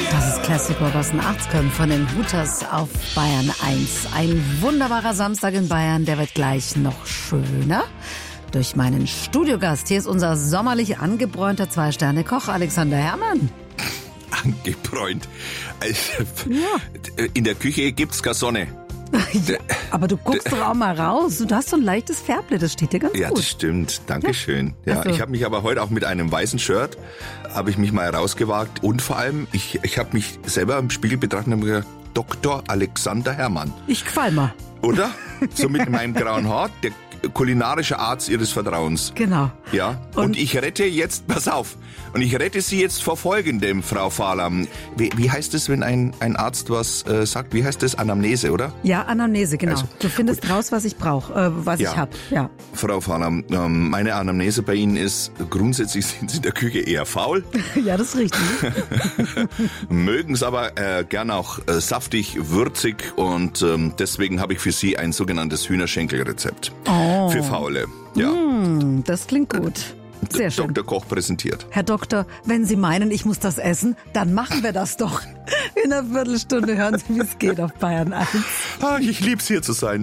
Das ist Classic Rock aus den 80ern von den Hooters auf Bayern 1. Ein wunderbarer Samstag in Bayern, der wird gleich noch schöner. Durch meinen Studiogast. Hier ist unser sommerlich angebräunter 2-Sterne-Koch Alexander Herrmann. Angebräunt. Also, ja. In der Küche gibt's keine Sonne. Ja, aber du guckst doch auch mal raus. Du hast so ein leichtes Färble, das steht dir ganz gut. Ja, das stimmt. Dankeschön. Ja, Also. ich habe mich aber heute auch mit einem weißen Shirt, habe ich mich mal rausgewagt. Und vor allem, ich habe mich selber im Spiegel betrachtet und habe gesagt, Dr. Alexander Herrmann. Ich gefall mir. Oder? So mit meinem grauen Haar, der kulinarische Arzt Ihres Vertrauens. Genau. Ja, und ich rette jetzt, pass auf, und ich rette Sie jetzt vor Folgendem, Frau Fahler. Wie heißt es, wenn ein Arzt was sagt? Wie heißt das? Anamnese, oder? Ja, Anamnese, genau. Also, du findest raus, was ich brauche, was Ja. ich habe. Ja. Frau Fahler, meine Anamnese bei Ihnen ist, grundsätzlich sind Sie in der Küche eher faul, Ja, das ist richtig. mögen es aber gern auch saftig, würzig und deswegen habe ich für Sie ein sogenanntes Hühnerschenkelrezept. Oh. Für Faule. Ja, Das klingt gut. Sehr schön. Dr. Koch präsentiert. Herr Doktor, wenn Sie meinen, ich muss das essen, dann machen wir das doch. In einer Viertelstunde hören Sie, wie es geht auf Bayern 1. Ich lieb's hier zu sein.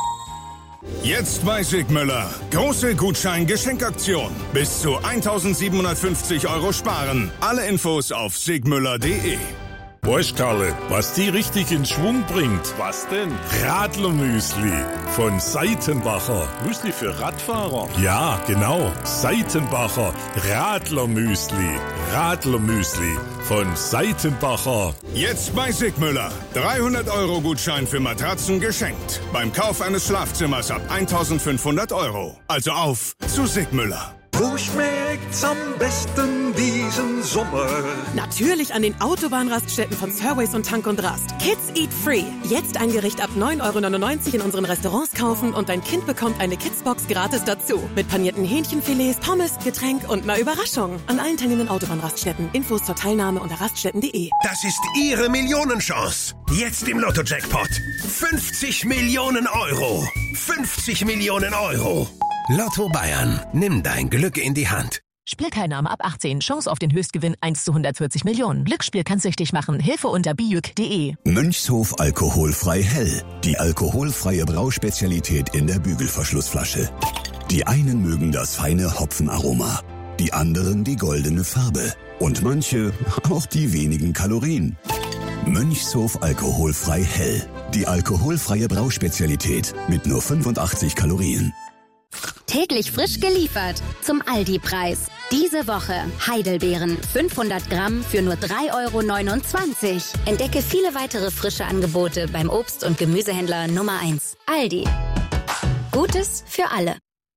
Jetzt bei Sigmüller. Große Gutschein-Geschenkaktion. Bis zu 1.750 € sparen. Alle Infos auf sigmüller.de. Weißt Karle, was die richtig in Schwung bringt? Was denn? Radlermüsli von Seitenbacher. Müsli für Radfahrer? Ja, genau. Seitenbacher Radlermüsli. Radlermüsli von Seitenbacher. Jetzt bei Sigmüller. 300 € Gutschein für Matratzen geschenkt. Beim Kauf eines Schlafzimmers ab 1.500 €. Also auf zu Sigmüller. Wo schmeckt's am besten diesen Sommer? Natürlich an den Autobahnraststätten von Surways und Tank und Rast. Kids Eat Free. Jetzt ein Gericht ab 9,99 € in unseren Restaurants kaufen und dein Kind bekommt eine Kidsbox gratis dazu. Mit panierten Hähnchenfilets, Pommes, Getränk und einer Überraschung. An allen teilnehmenden Autobahnraststätten. Infos zur Teilnahme unter raststätten.de. Das ist Ihre Millionenchance. Jetzt im Lotto-Jackpot. 50 Millionen €. 50 Millionen €. Lotto Bayern. Nimm dein Glück in die Hand. Spielteilnahme ab 18. Chance auf den Höchstgewinn 1 zu 140 Millionen. Glücksspiel kann süchtig machen. Hilfe unter biüg.de. Mönchshof alkoholfrei hell. Die alkoholfreie Brauspezialität in der Bügelverschlussflasche. Die einen mögen das feine Hopfenaroma, die anderen die goldene Farbe und manche auch die wenigen Kalorien. Mönchshof alkoholfrei hell. Die alkoholfreie Brauspezialität mit nur 85 Kalorien. Täglich frisch geliefert zum Aldi-Preis. Diese Woche Heidelbeeren 500 Gramm für nur 3,29 € Entdecke viele weitere frische Angebote beim Obst- und Gemüsehändler Nummer 1. Aldi. Gutes für alle.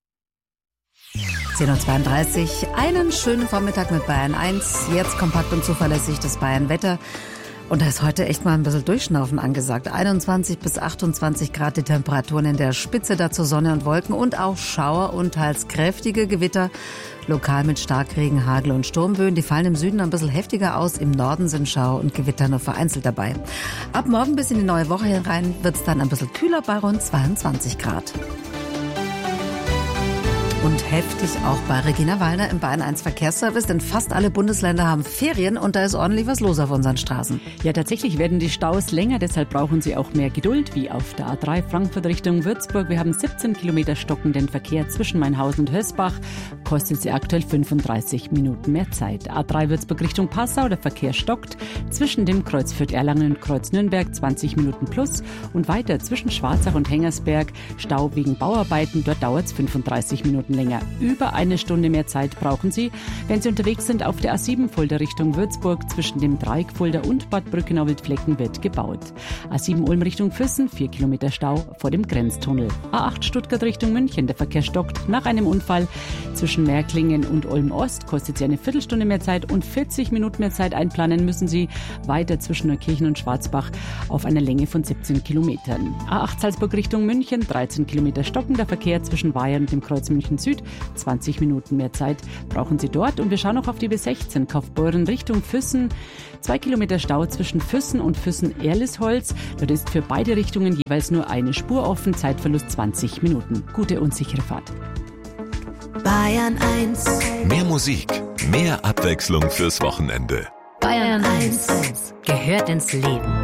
10:32 Uhr. Einen schönen Vormittag mit Bayern 1. Jetzt kompakt und zuverlässig das Bayern-Wetter. Und da ist heute echt mal ein bisschen Durchschnaufen angesagt. 21 bis 28 Grad die Temperaturen in der Spitze, dazu Sonne und Wolken und auch Schauer und teils kräftige Gewitter. Lokal mit Starkregen, Hagel und Sturmböen. Die fallen im Süden ein bisschen heftiger aus. Im Norden sind Schauer und Gewitter nur vereinzelt dabei. Ab morgen bis in die neue Woche herein wird es dann ein bisschen kühler bei rund 22 Grad. Und heftig auch bei Regina Wallner im Bayern 1 Verkehrsservice, denn fast alle Bundesländer haben Ferien und da ist ordentlich was los auf unseren Straßen. Ja, tatsächlich werden die Staus länger, deshalb brauchen Sie auch mehr Geduld, wie auf der A3 Frankfurt Richtung Würzburg. Wir haben 17 Kilometer stockenden Verkehr zwischen Mainhausen und Hösbach, kostet Sie aktuell 35 Minuten mehr Zeit. A3 Würzburg Richtung Passau, der Verkehr stockt zwischen dem Kreuz Fürth-Erlangen und Kreuz Nürnberg 20 Minuten plus und weiter zwischen Schwarzach und Hengersberg, Stau wegen Bauarbeiten, dort dauert es 35 Minuten länger. Über eine Stunde mehr Zeit brauchen Sie, wenn Sie unterwegs sind auf der A7 Fulda Richtung Würzburg. Zwischen dem Dreieck Fulda und Bad Brückenau-Wildflecken wird gebaut. A7 Ulm Richtung Füssen, 4 Kilometer Stau vor dem Grenztunnel. A8 Stuttgart Richtung München, der Verkehr stockt nach einem Unfall. Zwischen Märklingen und Ulm Ost kostet Sie eine Viertelstunde mehr Zeit und 40 Minuten mehr Zeit einplanen müssen Sie. Weiter zwischen Neukirchen und Schwarzbach auf einer Länge von 17 Kilometern. A8 Salzburg Richtung München, 13 Kilometer stockender Verkehr zwischen Bayern und dem Kreuz München Süd. 20 Minuten mehr Zeit brauchen Sie dort. Und wir schauen noch auf die B16 Kaufbeuren Richtung Füssen. 2 Kilometer Stau zwischen Füssen und Füssen-Erlisholz. Dort ist für beide Richtungen jeweils nur eine Spur offen. Zeitverlust 20 Minuten. Gute und sichere Fahrt. Bayern 1. Mehr Musik, mehr Abwechslung fürs Wochenende. Bayern 1 gehört ins Leben.